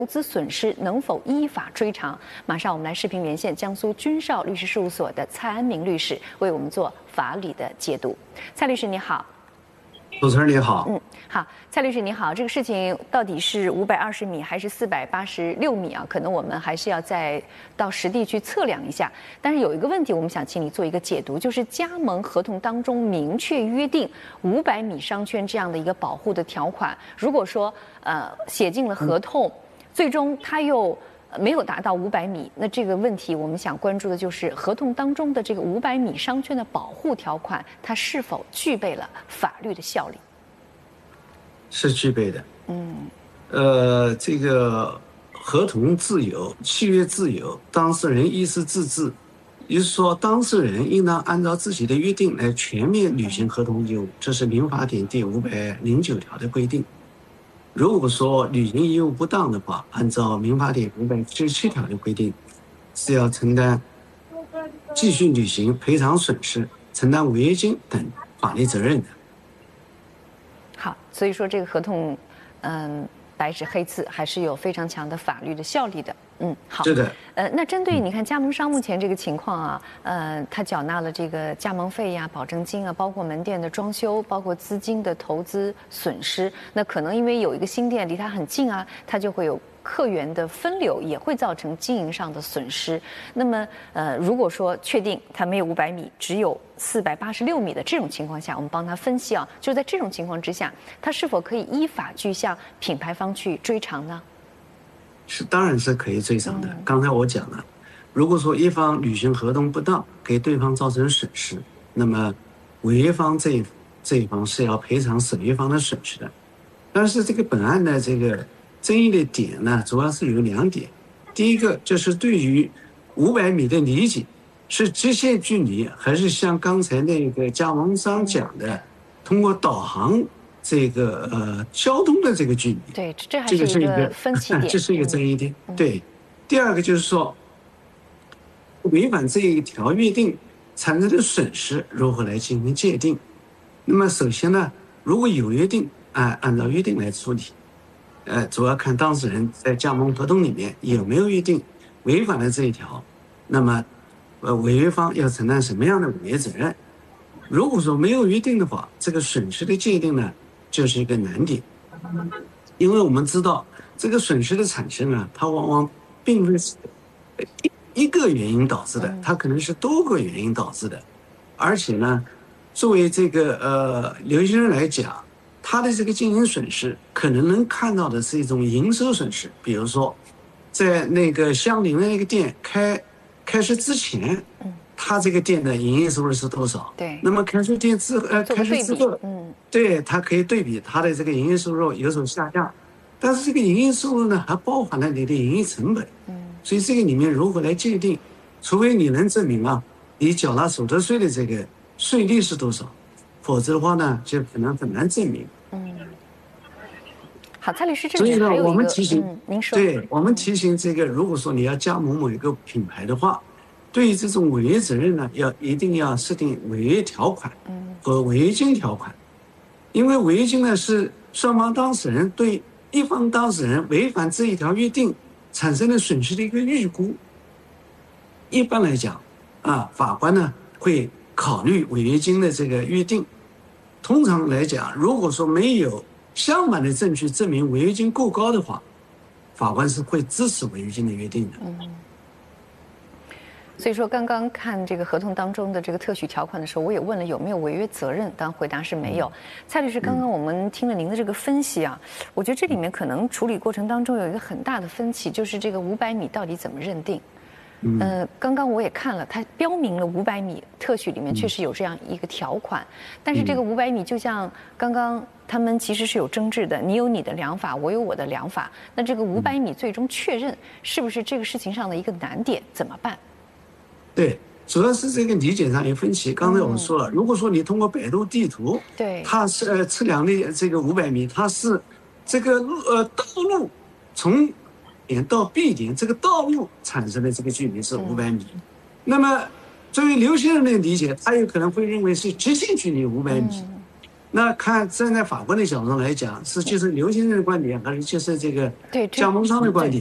投资损失能否依法追偿？马上我们来视频连线江苏君少律师事务所的蔡安明律师，为我们做法理的解读。蔡律师你好。 主持人你好。 好，蔡律师你好。这个事情到底是520米还是486米啊？可能我们还是要再到实地去测量一下。但是有一个问题，我们想请你做一个解读，就是加盟合同当中明确约定500米商圈这样的一个保护的条款，如果说写进了合同。最终他又没有达到500米，那这个问题我们想关注的就是合同当中的这个500米商圈的保护条款，它是否具备了法律的效力？ 是具备的。这个合同自由、契约自由，当事人依师自治，也就是说，当事人应当按照自己的约定来全面履行合同义务，这是民法典第509条的规定。如果说履行义务不当的话，按照民法典577条的规定，是要承担继续履行、赔偿损失、承担违约金等法律责任的。 好，所以说这个合同，白纸黑字还是有非常强的法律的效力的。好。 是的。 那针对你看加盟商目前这个情况啊，他缴纳了这个加盟费呀、保证金啊，包括门店的装修，包括资金的投资损失。那可能因为有一个新店离他很近啊，他就会有客源的分流，也会造成经营上的损失。那么如果说确定他没有500米，只有486米的这种情况下，我们帮他分析啊，就在这种情况之下，他是否可以依法去向品牌方去追偿呢？ 当然是可以追偿的。刚才我讲了，如果说一方履行合同不当，给对方造成损失，那么违约方这一方是要赔偿损益方的损失的。但是这个本案的这个争议的点呢，主要是有2点。第一个就是对于500米的理解，是直线距离，还是像刚才那个加盟商讲的，通过导航这个交通的这个距离。 对，这还是一个分歧点， 这是一个争议点。对。第二个就是说，违反这一条约定产生的损失如何来进行界定？那么首先呢，如果有约定，按照约定来处理。主要看当事人在加盟合同里面有没有约定，违反了这一条，那么违约方要承担什么样的违约责任？如果说没有约定的话，这个损失的界定呢，就是一个难点。因为我们知道这个损失的产生啊，它往往并非是一个原因导致的，它可能是多个原因导致的。而且呢，作为这个留学生来讲，他的这个经营损失可能看到的是一种营收损失，比如说在那个相邻的那个店开始之前，他这个店的营业收入是多少？ 对。 那么开始之后，对，他可以对比他的这个营业收入有所下降，但是这个营业收入呢，还包含了你的营业成本。所以这个里面如何来界定？除非你能证明啊，你缴纳所得税的这个税率是多少，否则的话呢，就可能很难证明。 好，蔡律师，这所以呢， 里还有一个， 我们提醒， 您说， 对，我们提醒这个，如果说你要加盟某一个品牌的话，对于这种违约责任呢，一定要设定违约条款和违约金条款，因为违约金呢是双方当事人对一方当事人违反这一条约定产生的损失的一个预估。一般来讲，法官呢会考虑违约金的这个约定。通常来讲，如果说没有相反的证据证明违约金过高的话，法官是会支持违约金的约定的。 所以说，刚刚看这个合同当中的这个特许条款的时候，我也问了有没有违约责任，当然回答是没有。蔡律师，刚刚我们听了您的这个分析啊，我觉得这里面可能处理过程当中有一个很大的分歧，就是这个500米到底怎么认定？刚刚我也看了，它标明了500米特许里面确实有这样一个条款，但是这个500米就像刚刚他们其实是有争执的，你有你的量法，我有我的量法，那这个500米最终确认是不是这个事情上的一个难点，怎么办？ 对，主要是这个理解上有分歧。刚才我们说了，如果说你通过百度地图， 对， 它是测量的这个500米，它是这个道路从点到 B 点，这个道路产生的这个距离是500米。那么作为刘先生的理解，他有可能会认为是直线距离500米。 那站在法官的角度上来讲，是接受刘先生的观点，还是接受这个加盟商的观点？